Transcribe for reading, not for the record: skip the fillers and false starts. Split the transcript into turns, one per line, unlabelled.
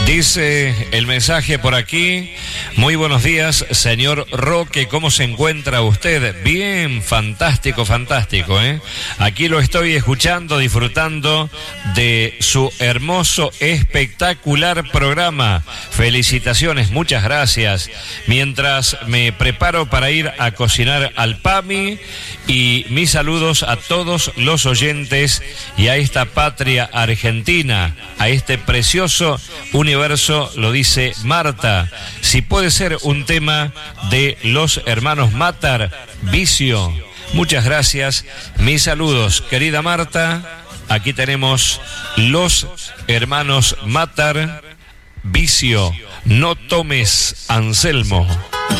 Dice el mensaje por aquí: muy buenos días, señor Roque, ¿cómo se encuentra usted? Bien, fantástico, fantástico, ¿eh? Aquí lo estoy escuchando, disfrutando de su hermoso, espectacular programa. Felicitaciones, muchas gracias. Mientras me preparo para ir a cocinar al PAMI, y mis saludos a todos los oyentes y a esta patria argentina, a este precioso universo, lo dice Marta. Si puede ser un tema de los hermanos Matar, Vicio. Muchas gracias, mis saludos, querida Marta. Aquí tenemos los hermanos Matar, Vicio. No tomes, Anselmo.